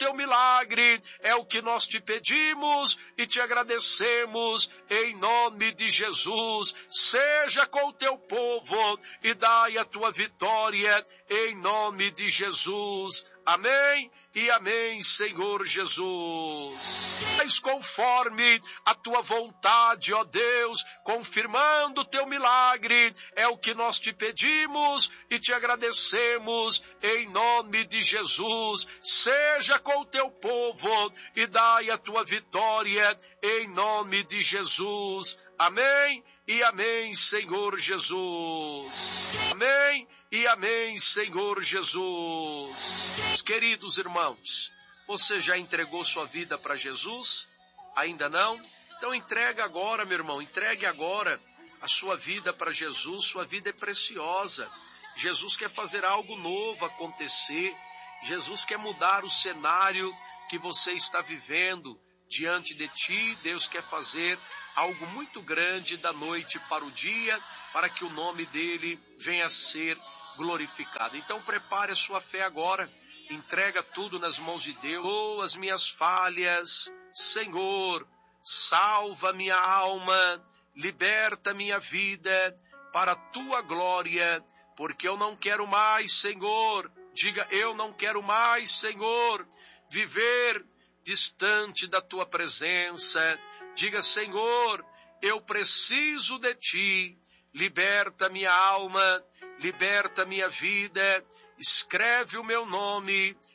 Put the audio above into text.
teu milagre, é o que nós te pedimos e te agradecemos em nome de Jesus. Seja com o teu povo e dai a tua vitória em nome de Jesus. Amém e amém, Senhor Jesus. Mas conforme a tua vontade, ó Deus, confirmando o teu milagre, é o que nós te pedimos e te agradecemos em nome de Jesus. Seja com o teu povo e dai a tua vitória em nome de Jesus. Amém e amém, Senhor Jesus. Amém e amém, Senhor Jesus. Queridos irmãos, você já entregou sua vida para Jesus? Ainda não? Então entrega agora, meu irmão, entregue agora a sua vida para Jesus. Sua vida é preciosa. Jesus quer fazer algo novo acontecer. Jesus quer mudar o cenário que você está vivendo diante de ti. Deus quer fazer algo muito grande da noite para o dia, para que o nome dele venha a ser glorificado. Então prepare a sua fé agora. Entrega tudo nas mãos de Deus. Oh, as minhas falhas, Senhor, salva minha alma, liberta minha vida para a tua glória, porque eu não quero mais, Senhor, diga, eu não quero mais, Senhor, viver distante da tua presença. Diga, Senhor, eu preciso de ti, liberta minha alma, liberta minha vida, escreve o meu nome